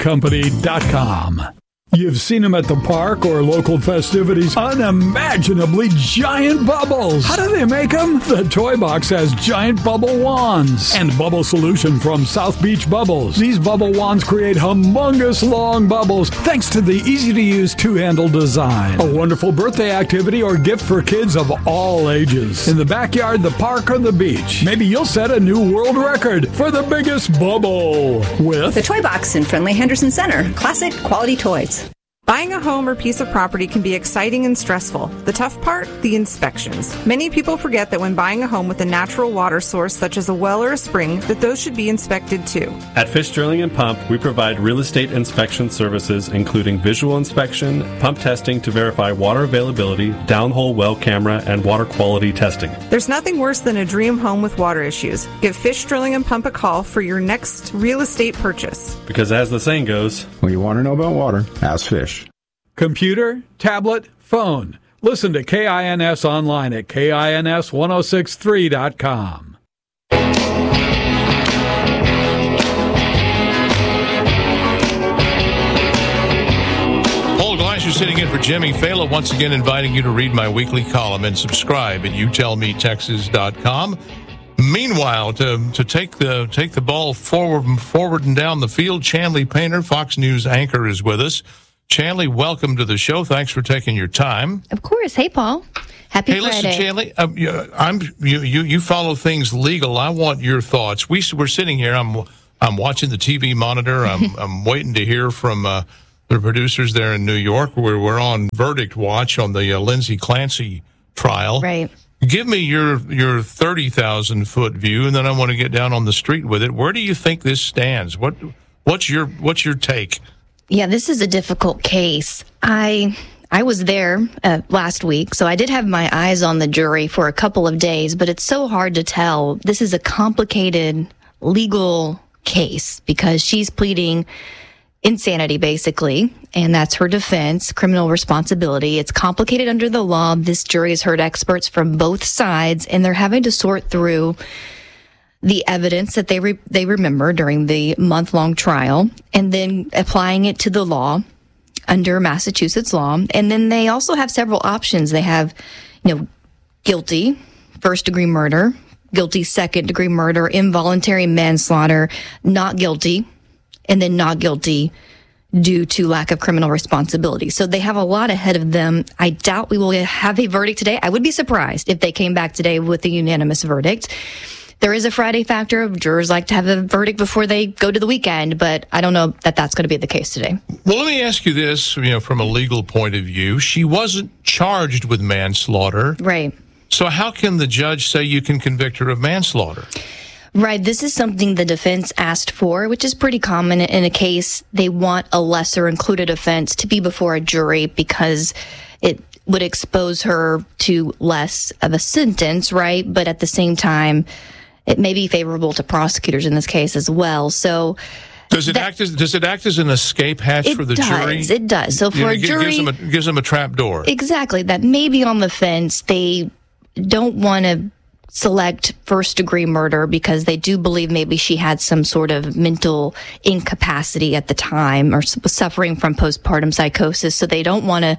ToyBoxCompany.com. You've seen them at the park or local festivities. Unimaginably giant bubbles. How do they make them? The Toy Box has giant bubble wands and bubble solution from South Beach Bubbles. These bubble wands create humongous long bubbles thanks to the easy-to-use two-handle design. A wonderful birthday activity or gift for kids of all ages. In the backyard, the park, or the beach. Maybe you'll set a new world record for the biggest bubble with the Toy Box in Friendly Henderson Center. Classic quality toys. Buying a home or piece of property can be exciting and stressful. The tough part? The inspections. Many people forget that when buying a home with a natural water source, such as a well or a spring, that those should be inspected too. At Fish Drilling and Pump, we provide real estate inspection services, including visual inspection, pump testing to verify water availability, downhole well camera, and water quality testing. There's nothing worse than a dream home with water issues. Give Fish Drilling and Pump a call for your next real estate purchase. Because as the saying goes, when you want to know about water, ask Fish. Computer, tablet, phone. Listen to KINS online at KINS1063.com. Paul Glasser sitting in for Jimmy Fallon, once again inviting you to read my weekly column and subscribe at youtellmetexas.com. Meanwhile, to take the ball forward and down the field, Chanley Painter, Fox News anchor, is with us. Chanley, welcome to the show. Thanks for taking your time. Of course. Hey, Paul. Happy Friday. Listen, Chanley, you follow things legal. I want your thoughts. We're sitting here. I'm watching the TV monitor. I'm waiting to hear from the producers there in New York. We're on verdict watch on the Lindsay Clancy trial. Right. Give me your 30,000-foot view, and then I want to get down on the street with it. Where do you think this stands? What's your take? Yeah, this is a difficult case. I was there last week, so I did have my eyes on the jury for a couple of days, but it's so hard to tell. This is a complicated legal case because she's pleading insanity, basically, and that's her defense, criminal responsibility. It's complicated under the law. This jury has heard experts from both sides, and they're having to sort through the evidence that they remember during the month-long trial, and then applying it to the law under Massachusetts law. And then they also have several options. They have, guilty, first-degree murder, guilty, second-degree murder, involuntary manslaughter, not guilty, and then not guilty due to lack of criminal responsibility. So they have a lot ahead of them. I doubt we will have a verdict today. I would be surprised if they came back today with a unanimous verdict. There is a Friday factor. Jurors like to have a verdict before they go to the weekend, but I don't know that that's going to be the case today. Well, let me ask you this, from a legal point of view. She wasn't charged with manslaughter. Right. So how can the judge say you can convict her of manslaughter? Right. This is something the defense asked for, which is pretty common in a case. They want a lesser included offense to be before a jury because it would expose her to less of a sentence, right? But at the same time, it may be favorable to prosecutors in this case as well. So, does it act as an escape hatch for the jury? It does. So for a jury, gives them a trap door. Exactly. That may be on the fence. They don't want to select first-degree murder because they do believe maybe she had some sort of mental incapacity at the time or was suffering from postpartum psychosis. So they don't want to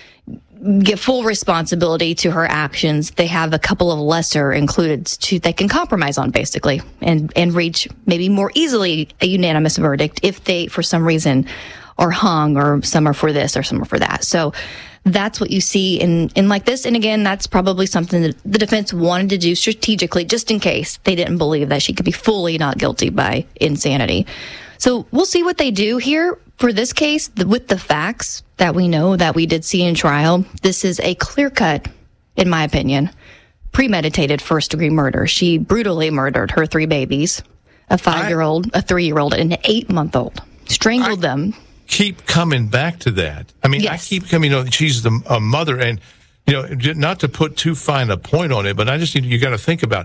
give full responsibility to her actions. They have a couple of lesser included they can compromise on, basically, and reach maybe more easily a unanimous verdict if they, for some reason, are hung, or some are for this or some are for that. So that's what you see in like this. And again, that's probably something that the defense wanted to do strategically, just in case they didn't believe that she could be fully not guilty by insanity. So we'll see what they do here. For this case, with the facts that we know that we did see in trial, this is a clear-cut, in my opinion, premeditated first-degree murder. She brutally murdered her 3 babies, a 5-year-old, a 3-year-old, and an 8-month-old. Strangled them. Keep coming back to that. I mean, yes. I keep coming, she's a mother, and, not to put too fine a point on it, but I just you got to think about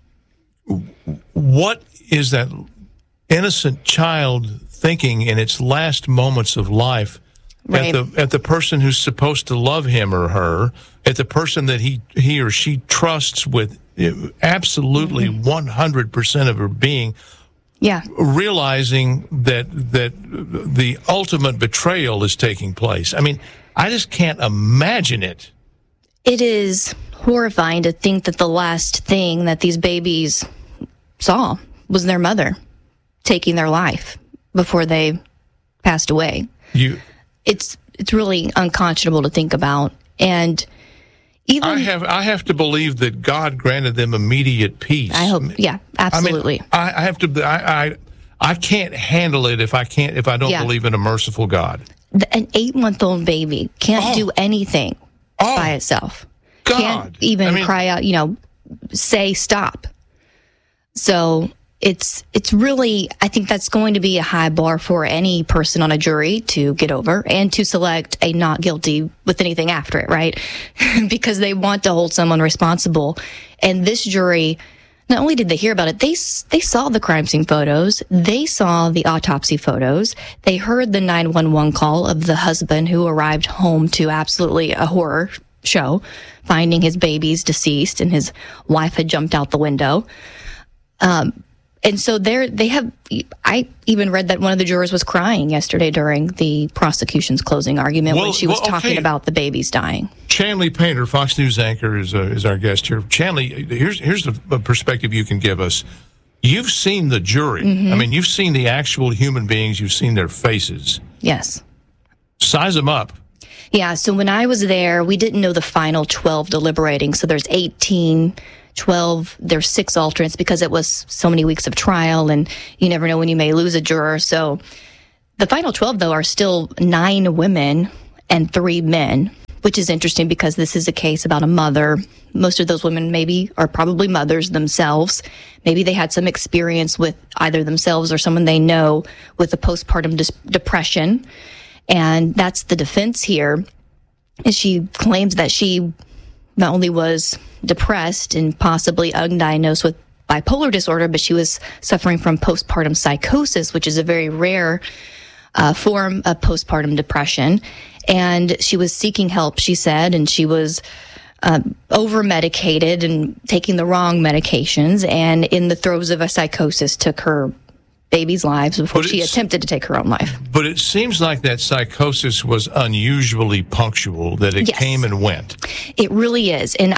what is that innocent child thinking in its last moments of life, right, at the person who's supposed to love him or her, at the person that he or she trusts with absolutely 100% of her being. Yeah. realizing that the ultimate betrayal is taking place. I mean, I just can't imagine it. It is horrifying to think that the last thing that these babies saw was their mother taking their life before they passed away. It's really unconscionable to think about. And even I have to believe that God granted them immediate peace. I hope, yeah, absolutely. I mean, I can't handle it if I don't believe in a merciful God. An 8-month-old baby can't do anything by itself. God. Can't even cry out, say stop. So it's really, I think that's going to be a high bar for any person on a jury to get over and to select a not guilty with anything after it, right? Because they want to hold someone responsible. And this jury, not only did they hear about it, they saw the crime scene photos, they saw the autopsy photos, they heard the 911 call of the husband who arrived home to absolutely a horror show, finding his babies deceased and his wife had jumped out the window. And so I even read that one of the jurors was crying yesterday during the prosecution's closing argument when she was talking about the babies dying. Chanley Painter, Fox News anchor, is our guest here. Chanley, here's the perspective you can give us. You've seen the jury. Mm-hmm. I mean, you've seen the actual human beings. You've seen their faces. Yes. Size them up. Yeah, so when I was there, we didn't know the final 12 deliberating. So there's 18, 12, there's 6 alternates because it was so many weeks of trial and you never know when you may lose a juror. So the final 12, though, are still 9 women and 3 men, which is interesting because this is a case about a mother. Most of those women are probably mothers themselves. Maybe they had some experience with either themselves or someone they know with a postpartum depression. And that's the defense here. And she claims that she not only was depressed and possibly undiagnosed with bipolar disorder, but she was suffering from postpartum psychosis, which is a very rare form of postpartum depression. And she was seeking help, she said, and she was over-medicated and taking the wrong medications, and in the throes of a psychosis took her babies' lives before she attempted to take her own life. But it seems like that psychosis was unusually punctual, that it came and went. It really is. And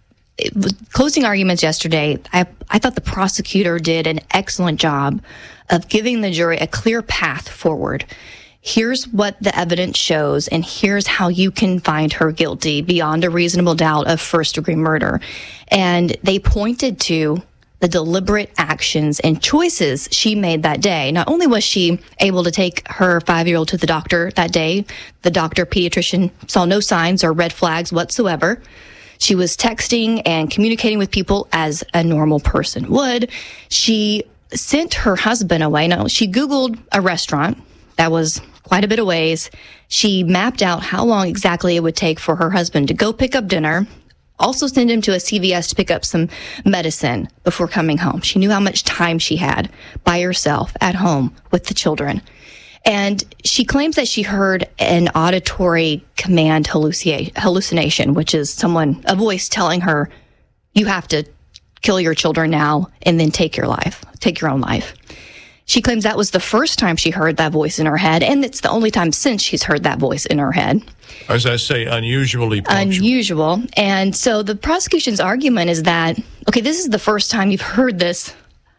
closing arguments yesterday, I thought the prosecutor did an excellent job of giving the jury a clear path forward. Here's what the evidence shows, and here's how you can find her guilty beyond a reasonable doubt of first-degree murder. And they pointed to the deliberate actions and choices she made that day. Not only was she able to take her 5-year-old to the doctor that day, the pediatrician saw no signs or red flags whatsoever. She was texting and communicating with people as a normal person would. She sent her husband away. Now, she Googled a restaurant that was quite a bit of ways. She mapped out how long exactly it would take for her husband to go pick up dinner, also send him to a CVS to pick up some medicine before coming home. She knew how much time she had by herself at home with the children. And she claims that she heard an auditory command hallucination, which is a voice telling her, you have to kill your children now and then take your own life. She claims that was the first time she heard that voice in her head, and it's the only time since she's heard that voice in her head. As I say, unusually punctual. Unusual. And so the prosecution's argument is that, okay, this is the first time you've heard this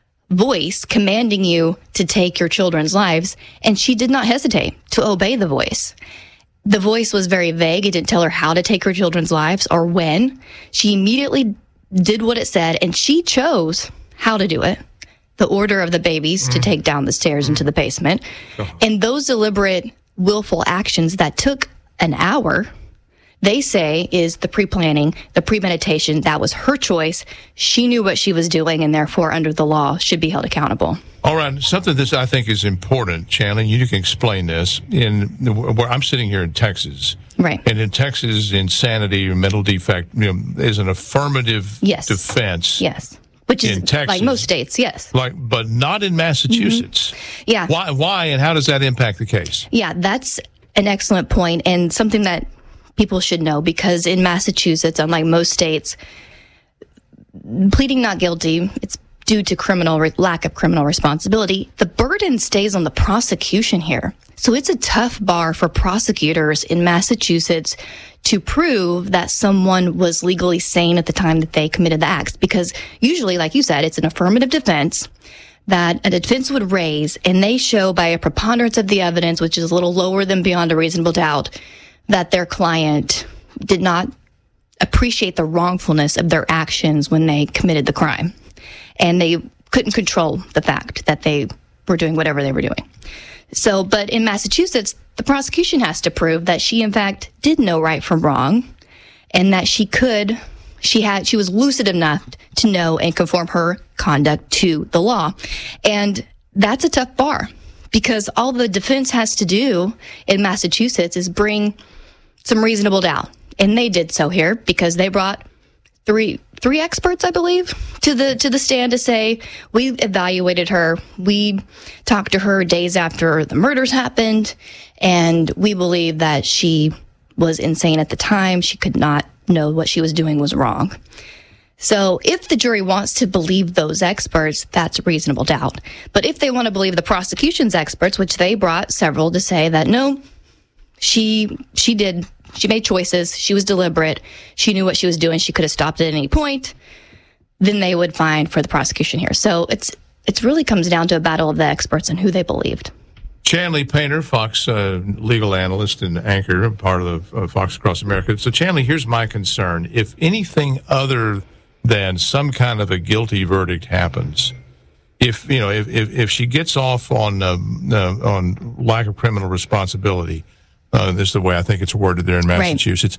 voice commanding you to take your children's lives, and she did not hesitate to obey the voice. The voice was very vague. It didn't tell her how to take her children's lives or when. She immediately did what it said, and she chose how to do it. The order of the babies to take down the stairs into the basement. And those deliberate, willful actions that took an hour, they say is the pre-planning, the premeditation. That was her choice. She knew what she was doing, and therefore, under the law, should be held accountable. All right. Something that I think is important, Chanley, you can explain this. Where I'm sitting here in Texas. Right. And in Texas, insanity or mental defect is an affirmative defense. Yes. Which is Texas, like most states, yes. But not in Massachusetts. Mm-hmm. Yeah. Why and how does that impact the case? Yeah, that's an excellent point and something that people should know, because in Massachusetts, unlike most states, pleading not guilty, it's due to lack of criminal responsibility, the burden stays on the prosecution here. So it's a tough bar for prosecutors in Massachusetts to prove that someone was legally sane at the time that they committed the acts. Because usually, like you said, it's an affirmative defense that a defense would raise, and they show by a preponderance of the evidence, which is a little lower than beyond a reasonable doubt, that their client did not appreciate the wrongfulness of their actions when they committed the crime. And they couldn't control the fact that they were doing whatever they were doing. So, but in Massachusetts, the prosecution has to prove that she, in fact, did know right from wrong, and that she was lucid enough to know and conform her conduct to the law. And that's a tough bar, because all the defense has to do in Massachusetts is bring some reasonable doubt. And they did so here, because they brought three experts, I believe, to the stand to say, we evaluated her, we talked to her days after the murders happened, and we believe that she was insane at the time. She could not know what she was doing was wrong. So if the jury wants to believe those experts, that's reasonable doubt. But if they want to believe the prosecution's experts, which they brought several to say that, no, she made choices, she was deliberate, she knew what she was doing, she could have stopped at any point, then they would find for the prosecution here. So it really comes down to a battle of the experts and who they believed. Chanley Painter, Fox legal analyst and anchor, part of the Fox Across America. So, Chanley, here's my concern. If anything other than some kind of a guilty verdict happens, if she gets off on lack of criminal responsibility, this is the way I think it's worded there in Massachusetts,